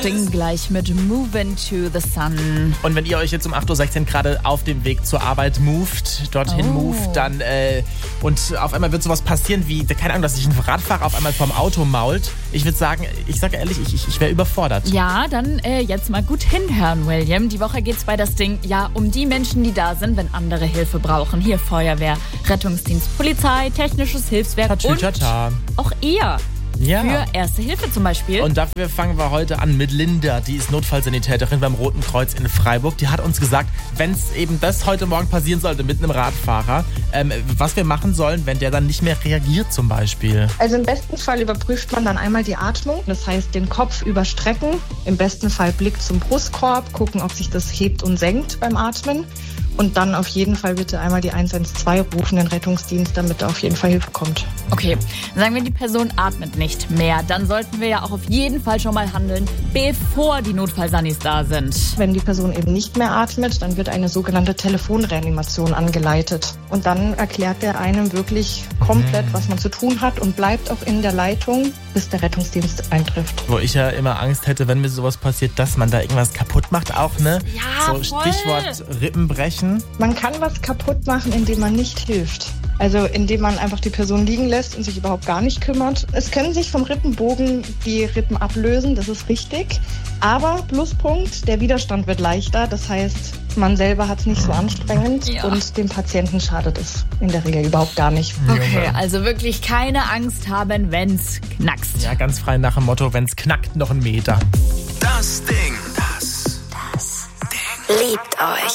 Ding gleich mit Moving to the Sun. Und wenn ihr euch jetzt um 8.16 Uhr gerade auf dem Weg zur Arbeit dorthin moved, dann und auf einmal wird sowas passieren wie, keine Ahnung, dass sich ein Radfahrer auf einmal vom Auto mault. Ich würde sagen, ich sage ehrlich, ich wäre überfordert. Ja, dann jetzt mal gut hinhören, William. Die Woche geht's bei das Ding ja um die Menschen, die da sind, wenn andere Hilfe brauchen. Hier Feuerwehr, Rettungsdienst, Polizei, technisches Hilfswerk und auch ihr. Ja. Für Erste Hilfe zum Beispiel. Und dafür fangen wir heute an mit Linda. Die ist Notfallsanitäterin beim Roten Kreuz in Freiburg. Die hat uns gesagt, wenn es eben das heute Morgen passieren sollte mit einem Radfahrer, was wir machen sollen, wenn der dann nicht mehr reagiert zum Beispiel. Also im besten Fall überprüft man dann einmal die Atmung. Das heißt, den Kopf überstrecken. Im besten Fall Blick zum Brustkorb, gucken, ob sich das hebt und senkt beim Atmen. Und dann auf jeden Fall bitte einmal die 112 rufen, den Rettungsdienst, damit da auf jeden Fall Hilfe kommt. Okay, sagen wir, die Person atmet nicht mehr. Dann sollten wir ja auch auf jeden Fall schon mal handeln, bevor die Notfallsanis da sind. Wenn die Person eben nicht mehr atmet, dann wird eine sogenannte Telefonreanimation angeleitet. Und dann erklärt der einem wirklich komplett, was man zu tun hat und bleibt auch in der Leitung, bis der Rettungsdienst eintrifft. Wo ich ja immer Angst hätte, wenn mir sowas passiert, dass man da irgendwas kaputt macht auch, ne? Ja, so voll. Stichwort Rippenbrechen. Man kann was kaputt machen, indem man nicht hilft. Also indem man einfach die Person liegen lässt und sich überhaupt gar nicht kümmert. Es können sich vom Rippenbogen die Rippen ablösen, das ist richtig. Aber Pluspunkt, der Widerstand wird leichter. Das heißt, man selber hat es nicht so anstrengend und dem Patienten schadet es in der Regel überhaupt gar nicht. Okay, also wirklich keine Angst haben, wenn's knackst. Ja, ganz frei nach dem Motto, wenn's knackt, noch 1 Meter. Das Ding. Das Ding. Liebt euch.